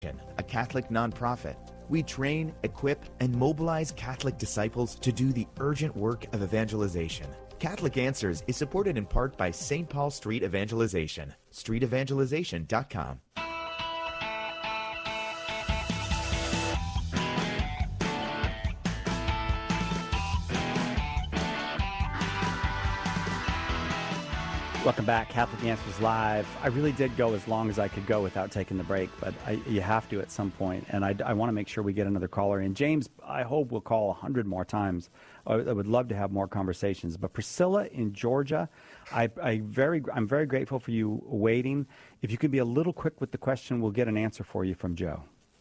a Catholic nonprofit. We train, equip, and mobilize Catholic disciples to do the urgent work of evangelization. Catholic Answers is supported in part by St. Paul Street Evangelization, streetevangelization.com. Welcome back, Catholic Answers Live. I really did go as long as I could go without taking the break, but you have to at some point, and I want to make sure we get another caller in. James, I hope will call 100 more times. I would love to have more conversations. But Priscilla in Georgia, I'm very grateful for you waiting. If you could be a little quick with the question, we'll get an answer for you from Joe.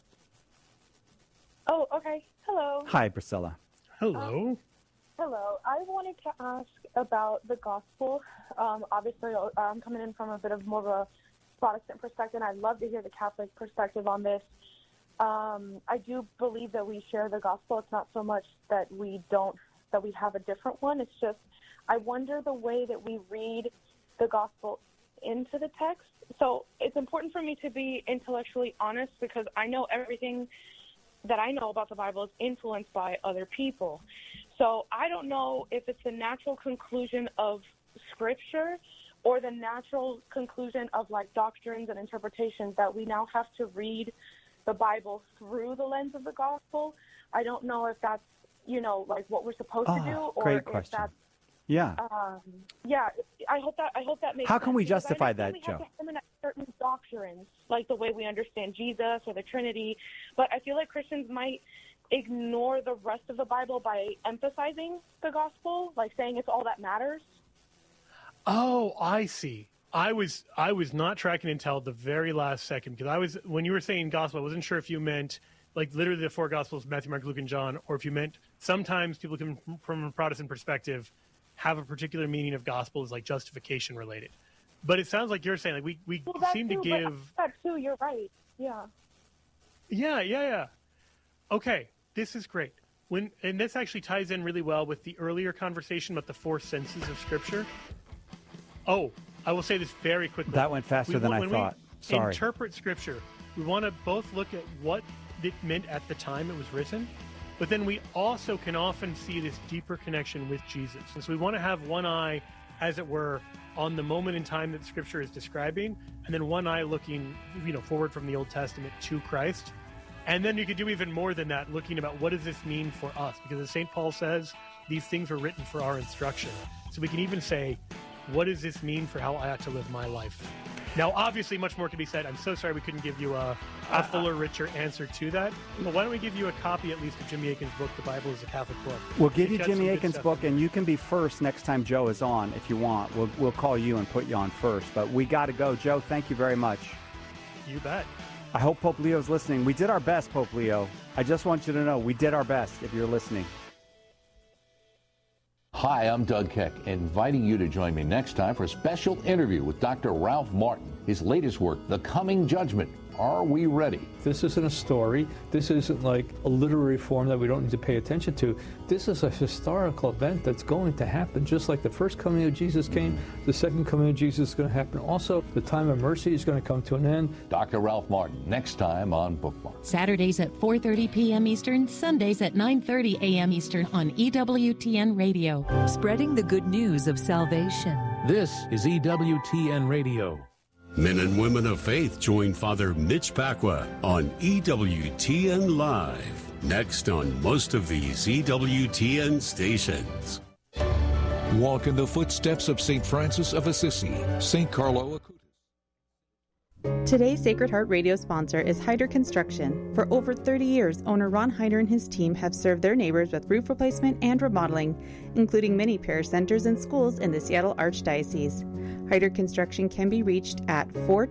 Oh, okay. Hello. Hi, Priscilla. Hello. Hello. I wanted to ask about the gospel. Obviously, I'm coming in from a bit of more of a Protestant perspective, and I'd love to hear the Catholic perspective on this. I do believe that we share the gospel. It's not so much that we have a different one. It's just I wonder the way that we read the gospel into the text. So it's important for me to be intellectually honest because I know everything that I know about the Bible is influenced by other people. So I don't know if it's the natural conclusion of Scripture or the natural conclusion of like doctrines and interpretations that we now have to read the Bible through the lens of the gospel. I don't know if that's, like what we're supposed to do, or great if question. that's Yeah. I hope that makes How can sense, we because justify I that, understand we have Joe? to harmonize certain doctrines, like the way we understand Jesus or the Trinity, but I feel like Christians might ignore the rest of the Bible by emphasizing the gospel, like saying it's all that matters. Oh, I see. I was not tracking until the very last second because when you were saying gospel, I wasn't sure if you meant like literally the four gospels, Matthew, Mark, Luke, and John, or if you meant sometimes people come from a Protestant perspective have a particular meaning of gospel is like justification related. But it sounds like you're saying like we seem to give that too. You're right. Yeah. Yeah. Okay, this is great. And this actually ties in really well with the earlier conversation about the four senses of Scripture. Oh, I will say this very quickly. That went faster than I thought. When we interpret Scripture, we want to both look at what it meant at the time it was written, but then we also can often see this deeper connection with Jesus. And so we want to have one eye, as it were, on the moment in time that the Scripture is describing, and then one eye looking, forward from the Old Testament to Christ. And then you could do even more than that, looking about what does this mean for us? Because as St. Paul says, these things were written for our instruction. So we can even say, what does this mean for how I ought to live my life? Now, obviously, much more can be said. I'm so sorry we couldn't give you a fuller, richer answer to that. But why don't we give you a copy, at least, of Jimmy Akin's book, The Bible is a Catholic Book. We'll give you Jimmy Akin's book, and you can be first next time Joe is on if you want. We'll call you and put you on first. But we got to go. Joe, thank you very much. You bet. I hope Pope Leo's listening. We did our best, Pope Leo. I just want you to know we did our best if you're listening. Hi, I'm Doug Keck, inviting you to join me next time for a special interview with Dr. Ralph Martin. His latest work, The Coming Judgment. Are we ready? This isn't a story. This isn't like a literary form that we don't need to pay attention to. This is a historical event that's going to happen, just like the first coming of Jesus came. The second coming of Jesus is going to happen. Also, the time of mercy is going to come to an end. Dr. Ralph Martin, next time on Bookmark. Saturdays at 4:30 p.m. Eastern, Sundays at 9:30 a.m. Eastern on EWTN Radio. Spreading the good news of salvation. This is EWTN Radio. Men and women of faith join Father Mitch Pacwa on EWTN Live. Next on most of these EWTN stations. Walk in the footsteps of St. Francis of Assisi, St. Carlo Acutis. Today's Sacred Heart Radio sponsor is Hyder Construction. For over 30 years, owner Ron Hyder and his team have served their neighbors with roof replacement and remodeling, including many parish centers and schools in the Seattle Archdiocese. Hyder Construction can be reached at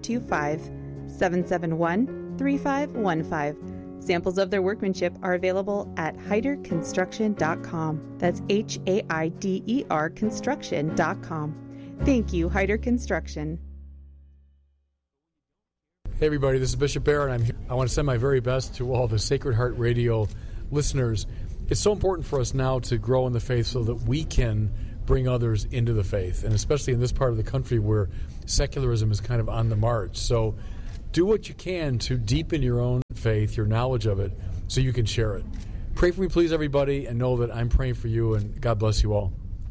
425-771-3515. Samples of their workmanship are available at hyderconstruction.com. That's HAIDER construction.com. Thank you, Hyder Construction. Hey everybody, this is Bishop Barrett. I'm here. I want to send my very best to all the Sacred Heart Radio listeners. It's so important for us now to grow in the faith so that we can bring others into the faith, and especially in this part of the country where secularism is kind of on the march. So do what you can to deepen your own faith, your knowledge of it, so you can share it. Pray for me, please, everybody, and know that I'm praying for you, and God bless you all.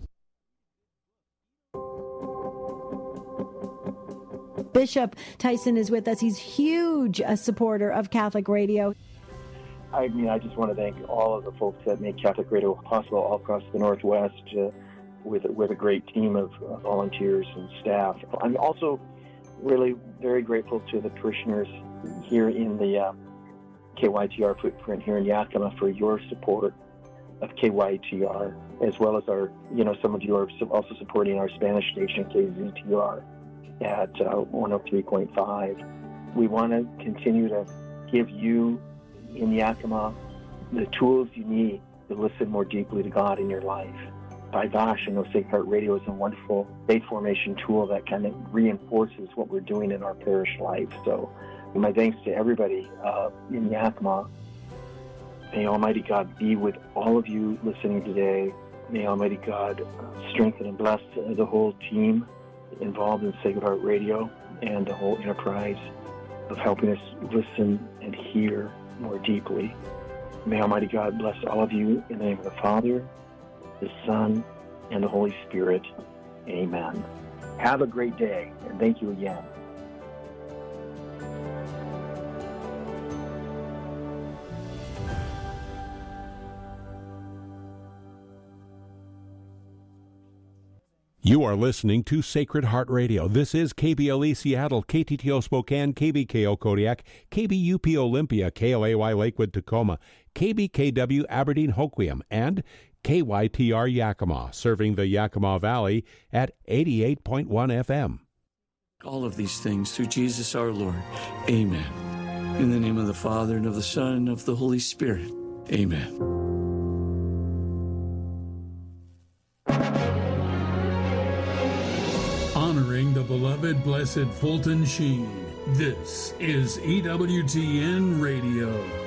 Bishop Tyson is with us. He's huge a supporter of Catholic Radio. I just want to thank all of the folks that make Catholic Radio possible all across the Northwest with a great team of volunteers and staff. I'm also really very grateful to the parishioners here in the KYTR footprint here in Yakima for your support of KYTR, as well as some of you are also supporting our Spanish station, KZTR, at 103.5. We want to continue to give you in Yakima the tools you need to listen more deeply to God in your life. By gosh, I know Sacred Heart Radio is a wonderful faith formation tool that kind of reinforces what we're doing in our parish life. So my thanks to everybody in Yakima. May Almighty God be with all of you listening today. May Almighty God strengthen and bless the whole team involved in Sacred Heart Radio and the whole enterprise of helping us listen and hear more deeply. May Almighty God bless all of you in the name of the Father, the Son, and the Holy Spirit. Amen. Have a great day, and thank you again. You are listening to Sacred Heart Radio. This is KBLE Seattle, KTTO Spokane, KBKO Kodiak, KBUP Olympia, KLAY Lakewood Tacoma, KBKW Aberdeen Hoquiam, and KYTR Yakima, serving the Yakima Valley at 88.1 FM. All of these things through Jesus our Lord. Amen. In the name of the Father, and of the Son, and of the Holy Spirit. Amen. Honoring the beloved Blessed Fulton Sheen. This is EWTN Radio.